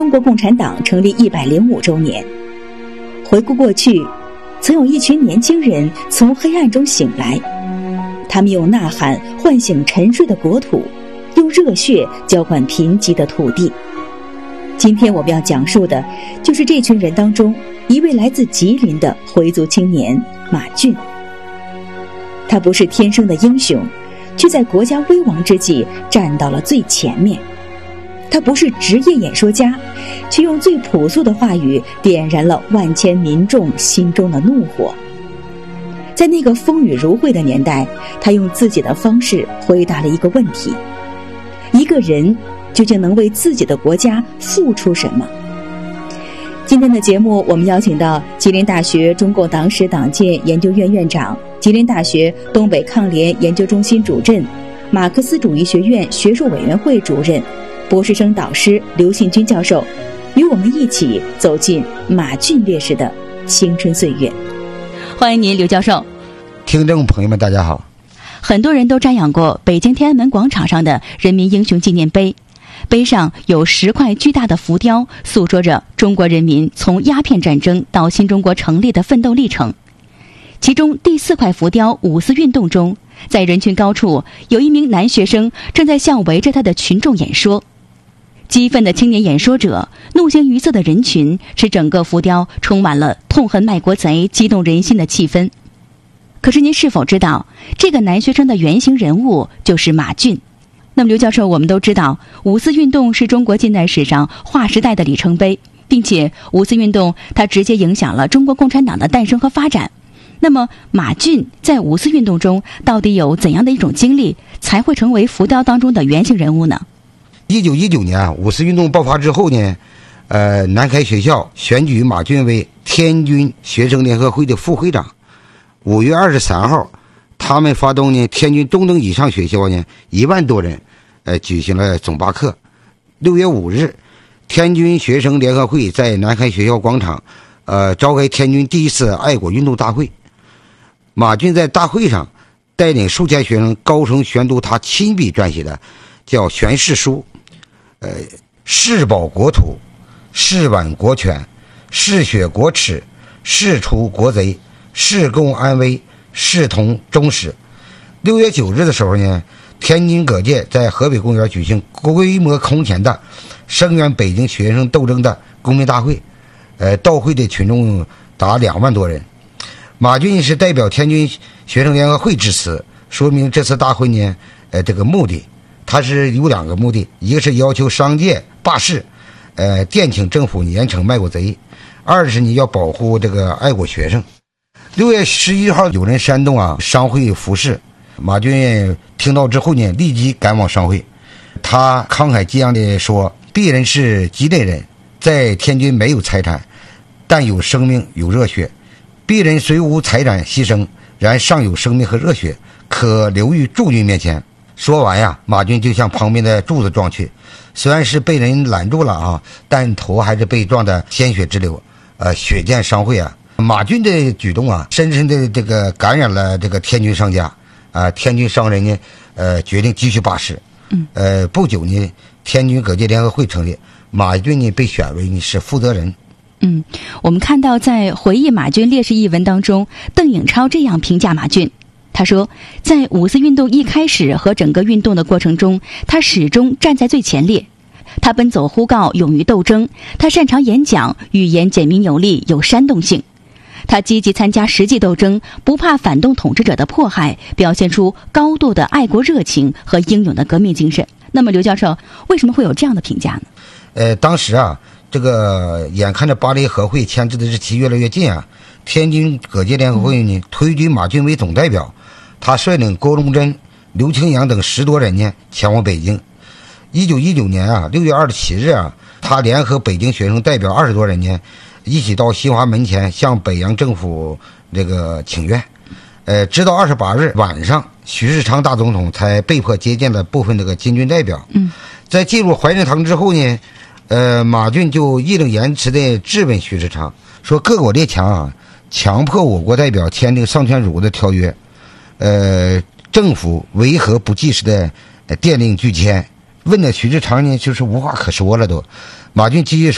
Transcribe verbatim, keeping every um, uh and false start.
中国共产党成立一百零五周年。回顾过去，曾有一群年轻人从黑暗中醒来，他们用呐喊唤醒沉睡的国土，用热血浇灌贫瘠的土地。今天我们要讲述的就是这群人当中一位来自吉林的回族青年马俊。他不是天生的英雄，却在国家危亡之际站到了最前面。他不是职业演说家，却用最朴素的话语点燃了万千民众心中的怒火。在那个风雨如晦的年代，他用自己的方式回答了一个问题：一个人究竟能为自己的国家付出什么？今天的节目，我们邀请到吉林大学中共党史党建研究院院长、吉林大学东北抗联研究中心主任、马克思主义学院学术委员会主任、博士生导师刘信军教授，与我们一起走进马俊烈士的青春岁月。欢迎您，刘教授。 听众朋友们，大家好。 很多人都瞻仰过北京天安门广场上的人民英雄纪念碑，碑上有十块巨大的浮雕，诉说着中国人民从鸦片战争到新中国成立的奋斗历程。其中第四块浮雕五四运动中，在人群高处有一名男学生正在向围着他的群众演说。激愤的青年演说者，怒形于色的人群，使整个浮雕充满了痛恨卖国贼、激动人心的气氛。可是您是否知道，这个男学生的原型人物就是马俊？那么刘教授，我们都知道五四运动是中国近代史上划时代的里程碑，并且五四运动它直接影响了中国共产党的诞生和发展。那么马俊在五四运动中到底有怎样的一种经历，才会成为浮雕当中的原型人物呢？ 一九一九年五四运动爆发之后呢，呃，南开学校选举马俊为天津学生联合会的副会长。五月二十三号，他们发动呢天津中等以上学校呢一万多人，呃，举行了总罢课。六月五日，天津学生联合会在南开学校广场，呃，召开天津第一次爱国运动大会。马俊在大会上带领数千学生高声宣读他亲笔撰写的叫宣誓书。呃，誓保国土，誓挽国权，誓雪国耻，誓除国贼，誓共安危，誓同忠实。六月九日的时候呢，天津各界在河北公园举行规模空前的声援北京学生斗争的公民大会，呃，到会的群众达两万多人。马俊是代表天津学生联合会致辞，说明这次大会呢，呃，这个目的。他是有两个目的，一个是要求商界罢市，呃，电请政府严惩卖国贼；二是你要保护这个爱国学生。六月十一号，有人煽动啊商会浮市，马俊听到之后呢，立即赶往商会。他慷慨激昂地说：“鄙人是吉林人，在天津没有财产，但有生命有热血。鄙人虽无财产牺牲，然尚有生命和热血，可留于驻军面前。”说完呀，马俊就向旁边的柱子撞去，虽然是被人拦住了啊，但头还是被撞得鲜血直流，呃，血溅商会啊。马俊的举动啊，深深的这个感染了这个天津商家，啊、呃，天津商人呢，呃，决定继续罢市。嗯，呃，不久呢，天津各界联合会成立，马俊呢被选为呢是负责人。 嗯，我们看到在回忆马俊烈士一文当中，邓颖超这样评价马俊。他说，在五四运动一开始和整个运动的过程中，他始终站在最前列。他奔走呼告，勇于斗争。他擅长演讲，语言简明有力，有煽动性。他积极参加实际斗争，不怕反动统治者的迫害，表现出高度的爱国热情和英勇的革命精神。那么刘教授，为什么会有这样的评价呢？ 呃，当时啊，这个眼看着巴黎和会签字的日期越来越近啊，天津各界联合会呢推举马俊为总代表。他率领郭荣臻、刘清扬等十多人呢前往北京。一九一九年啊，六月二十七日啊，他联合北京学生代表二十多人呢，一起到新华门前向北洋政府这个请愿。呃，直到二十八日晚上，徐世昌大总统才被迫接见了部分这个金军代表。嗯，在进入怀仁堂之后呢，呃，马俊就义正言辞地质问徐世昌，说各国列强啊，强迫我国代表签订丧权辱国的条约。呃，政府为何不及时的电令拒签？问的徐志昌呢，就是无话可说了都。马俊继续说。